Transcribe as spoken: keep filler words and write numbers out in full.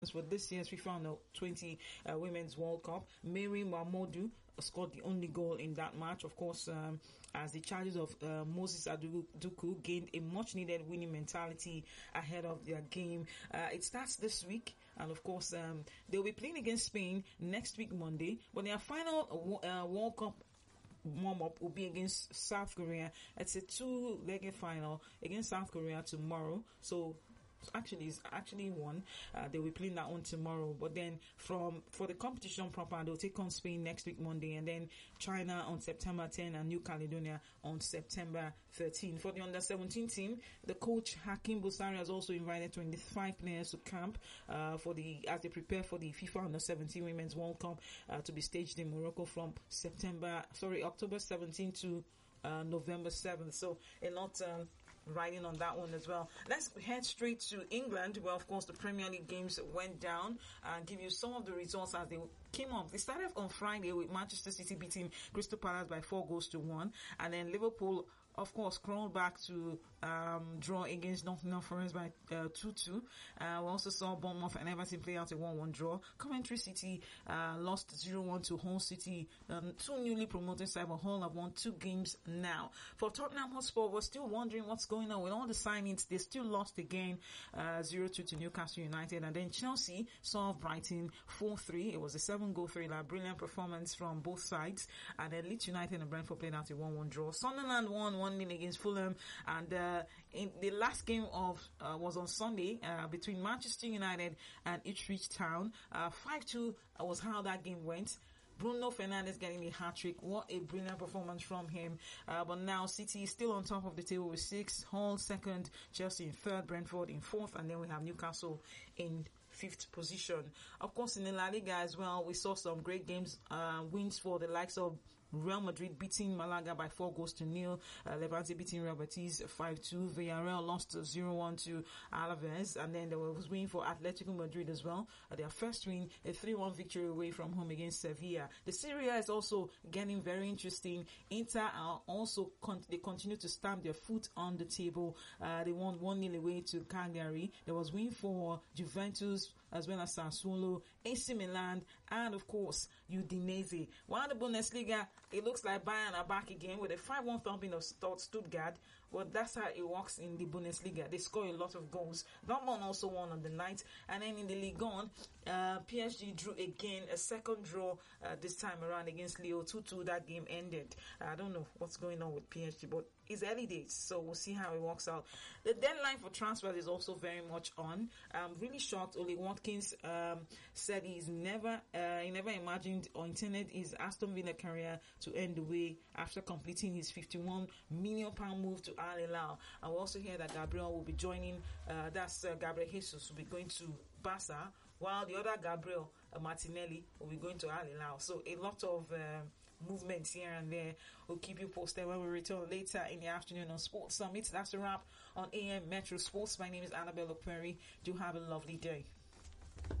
for this year's FIFA Under twenty uh, Women's World Cup. Mary Mamodu scored the only goal in that match, of course, um, as the charges of uh, Moses Aduku gained a much-needed winning mentality ahead of their game. Uh, it starts this week, and of course, um, they'll be playing against Spain next week, Monday, but their final uh, World Cup warm-up will be against South Korea. It's a two-legged final against South Korea tomorrow, so actually it's actually one. Uh, they'll be playing that one tomorrow, but then from for the competition proper, they'll take on Spain next week Monday, and then China on September tenth and New Caledonia on September thirteenth. For the under seventeen team, the coach Hakim Busari has also invited twenty-five players to camp uh, for the as they prepare for the FIFA Under seventeen Women's World Cup uh, to be staged in Morocco from September sorry October seventeenth to uh, November seventh. So a lot um, riding on that one as well. Let's head straight to England, where of course the Premier League games went down, and give you some of the results as they came up. They started on Friday with Manchester City beating Crystal Palace by four goals to one, and then Liverpool, of course, crawled back to um, draw against Nottingham Forest by uh, two two. Uh, we also saw Bournemouth and Everton play out a one one draw. Coventry City uh, lost zero one to Hull City. Um, two newly promoted sides, but Hull have won two games now. For Tottenham Hotspur, we're still wondering what's going on with all the signings. They still lost again, uh, zero two to Newcastle United. And then Chelsea saw Brighton four three. It was a seven-goal thriller. Brilliant performance from both sides. And then Leeds United and Brentford played out a one one draw. Sunderland won one nil against Fulham. And uh, in the last game of uh, was on Sunday uh, between Manchester United and Ipswich Town. Uh, five two was how that game went. Bruno Fernandes getting a hat-trick. What a brilliant performance from him. Uh, but now City is still on top of the table with six. Hull second, Chelsea in third, Brentford in fourth, and then we have Newcastle in fifth position. Of course, in the La Liga as well, we saw some great games, uh, wins for the likes of Real Madrid beating Malaga by four goals to nil. Uh, Levante beating Real Betis five two. Villarreal lost zero one to Alaves. And then there was win for Atletico Madrid as well. Uh, their first win, a three one victory away from home against Sevilla. The Serie A is also getting very interesting. Inter are also, con- they continue to stamp their foot on the table. Uh, they won one nil away to Cagliari. There was win for Juventus as well as Sassuolo, A C Milan, and of course, Udinese. While the Bundesliga, it looks like Bayern are back again with a five one thumping of Stuttgart. But that's how it works in the Bundesliga. They score a lot of goals. Dortmund also won on the night. And then in the Ligue one, uh, P S G drew again, a second draw uh, this time around against Lille. two two, that game ended. Uh, I don't know what's going on with P S G, but it's early days, so we'll see how it works out. The deadline for transfers is also very much on. I'm really shocked. Ole Watkins um, said he's never, uh, he never imagined or intended his Aston Villa career to end the way after completing his fifty-one million pound move to Al Hilal. And we also hear that Gabriel will be joining, uh, that's uh, Gabriel Jesus will be going to Barca, while the other Gabriel uh, Martinelli will be going to Al Hilal. So a lot of uh, movements here and there. We'll keep you posted when we return later in the afternoon on Sports Summit. That's a wrap on A M Metro Sports. My name is Annabelle Perry. Do have a lovely day.